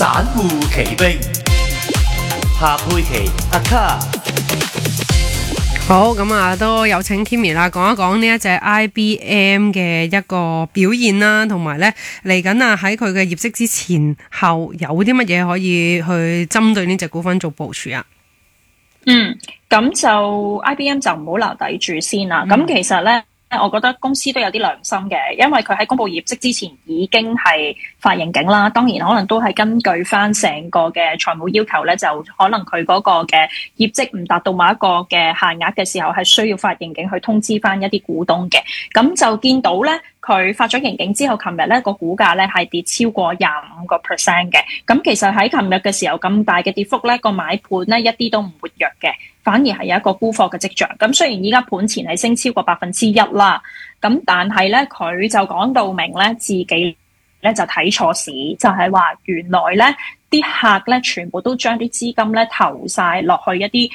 散戶奇兵，夏佩琪阿卡。 好，咁啊都有請 Kimmy 啦，講一講呢一隻 IBM 嘅一個表現啦，同埋咧嚟緊啊喺佢嘅業績之前後有啲乜嘢可以去針對呢隻股份做部署啊？ 咁就 IBM 就唔好留底住先啦。咁其實咧，我覺得公司都有啲良心嘅，因為佢喺公布業績之前已經係發盈警啦。當然可能都係根據翻成個嘅財務要求咧，就可能佢嗰個嘅業績唔達到某一個嘅限額嘅時候，係需要發盈警去通知翻一啲股東嘅。咁就見到咧，佢發咗盈警之後，琴日咧個股價咧係跌超過25%嘅。咁其實喺琴日嘅時候咁大嘅跌幅咧，個買盤咧一啲都唔活躍嘅，反而係有一個沽貨嘅跡象。咁雖然依家盤前係升超過1%啦，咁但係咧佢就講到明咧自己咧就睇錯市，就係話原來咧啲客咧全部都將啲資金咧投晒落去一啲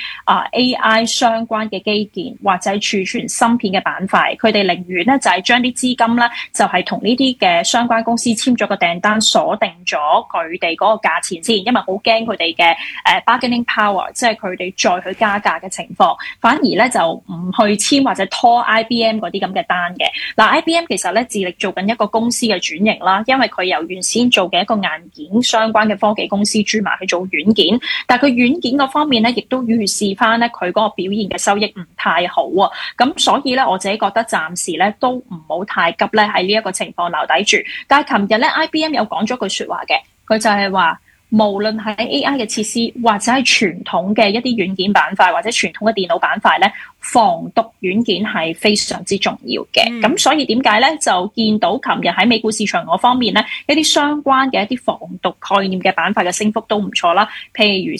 AI 相關嘅基建或者係儲存芯片嘅板塊，佢哋寧願咧就係將啲資金咧就係同呢啲嘅相關公司簽咗個訂單，鎖定咗佢哋嗰個價錢先，因為好驚佢哋嘅bargaining power， 即係佢哋再去加價嘅情況，反而咧就唔去簽或者拖 IBM 嗰啲咁嘅單嘅。嗱，IBM 其實咧致力做緊一個公司嘅轉型啦，因為佢由原先做嘅一個硬件相關嘅科技公司轉埋去做軟件，但係佢軟件嗰方面咧，亦都預示翻咧佢嗰個表現嘅收益唔太好啊。咁所以咧，我自己覺得暫時咧都唔好太急咧喺呢一個情況留底住。但係琴日咧 IBM 有講咗句說話嘅，佢就係話，無論係 AI 嘅設施或者係傳統嘅一啲軟件板塊或者傳統嘅電腦板塊咧，防毒軟件係非常之重要嘅。咁所以點解咧就見到琴日喺美股市場嗰方面咧，一啲相關嘅一啲防毒概念嘅板塊嘅升幅都唔錯啦，譬如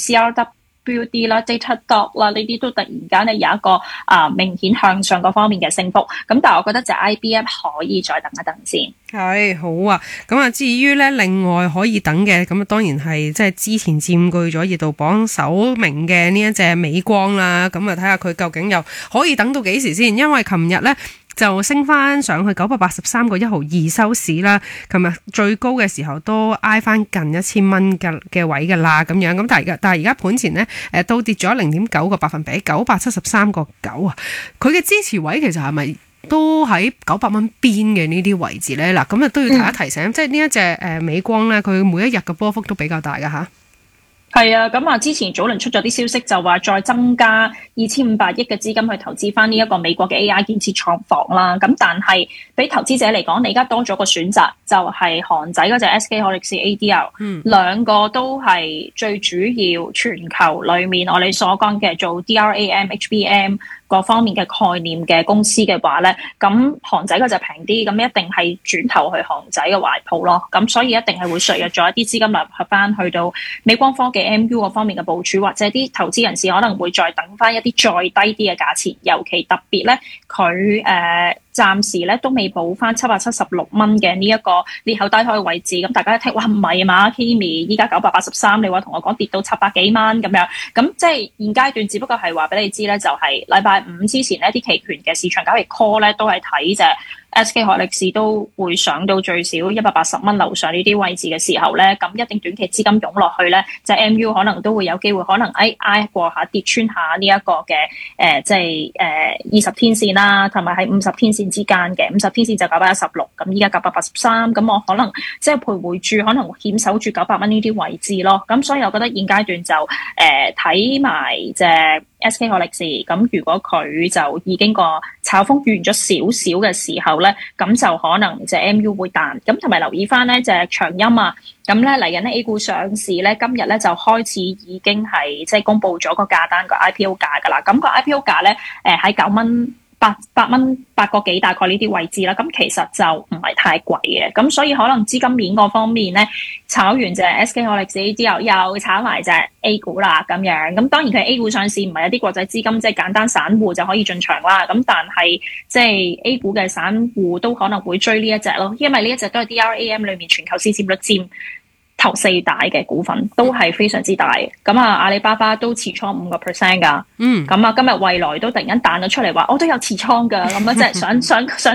CRWD 啦、Datadog 啦，呢啲都突然間咧有一個明顯向上嗰方面嘅升幅。咁但係我覺得就 IBM 可以再等一等先。 係好啊，咁啊至於咧另外可以等嘅，咁啊當然係即係之前佔據咗熱度榜首名嘅呢一隻美光啦，咁啊睇下佢究竟又可以等到幾時先，因為琴日咧就升翻上去983個1毫2收市啦，琴日最高嘅時候都挨翻近1000蚊嘅位㗎啦，咁樣咁但係而家盤前咧都跌咗0.9個百分比，973個9啊，佢嘅支持位其實係咪都喺900蚊邊嘅呢啲位置咧？嗱，咁啊都要大家提醒，即係呢一隻美光咧，佢每一日嘅波幅都比較大㗎吓。 係啊，咁啊之前早輪出咗啲消息，就話再增加2500億嘅資金去投資翻呢一個美國嘅 AI 建設廠房啦。咁但係俾投資者嚟講，你而家多咗個選擇，就係韓仔嗰隻 SK 海力士 ADR，兩個都係最主要全球裏面我哋所講嘅做 DRAM、HBM 各方面嘅概念嘅公司嘅話咧，咁韓仔嗰隻平啲，咁一定係轉頭去韓仔嘅懷抱咯。咁所以一定係會削弱咗一啲資金流入翻去到美光科技 MU 嗰方面嘅部署，或者啲投資人士可能會再等翻一啲再低啲嘅價錢，尤其特別咧，佢暫時咧都未補翻776蚊嘅呢一個裂口低開嘅位置。咁大家一聽，哇唔係嘛 Kimi 依家983，你話同我講跌到700幾蚊咁樣，咁即係現階段只不過係話俾你知咧，就係禮拜五之前呢啲期權嘅市場交易 call 咧都係睇隻SK 海力士都會上到最少180蚊樓上呢啲位置嘅時候咧，咁一定短期資金湧落去咧，就 MU 可能都會有機會，可能挨過下跌穿下呢一個嘅即係20天線啦，同埋喺50天線之間嘅50天線就916，咁依家983，咁我可能即係徘徊住，可能險守住900蚊呢啲位置咯。咁所以我覺得現階段就睇埋隻SK 海力士，咁如果佢就已經個炒風完咗少少嘅時候咧，咁就可能隻 MU 會彈。咁同埋留意翻咧隻長鑫啊，咁咧嚟緊咧 A 股上市咧，今日咧就開始已經係即係公布咗個價單個 IPO 價噶啦。咁個 IPO 價咧喺9蚊。8蚊8個幾大概呢啲位置啦，咁其實就唔係太貴嘅，咁所以可能資金面嗰方面咧，炒完隻 SK 海力士之後，又炒埋隻 A 股啦咁樣。咁當然佢 A 股上市唔係一啲國際資金，即係簡單散戶就可以進場啦。咁但係即係 A 股嘅散戶都可能會追呢一隻咯，因為呢一隻都係 DRAM 裏面全球市佔率佔頭4大嘅股份，都係非常之大。咁啊，阿里巴巴都持倉5% 噶。咁啊，今日蔚來都突然間彈咗出嚟話，我都有持倉噶。咁啊，即係想